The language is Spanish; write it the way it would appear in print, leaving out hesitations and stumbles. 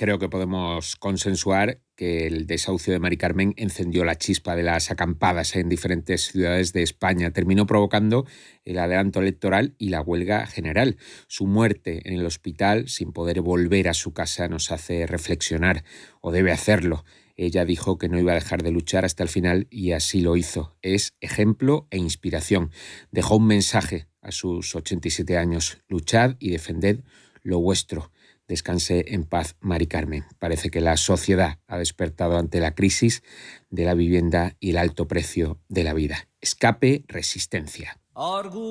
Creo que podemos consensuar que el desahucio de Mari Carmen encendió la chispa de las acampadas en diferentes ciudades de España. Terminó provocando el adelanto electoral y la huelga general. Su muerte en el hospital, sin poder volver a su casa, nos hace reflexionar, o debe hacerlo. Ella dijo que no iba a dejar de luchar hasta el final y así lo hizo. Es ejemplo e inspiración. Dejó un mensaje a sus 87 años. Luchad y defended lo vuestro. Descanse en paz, Mari Carmen. Parece que la sociedad ha despertado ante la crisis de la vivienda y el alto precio de la vida. Escape, resistencia.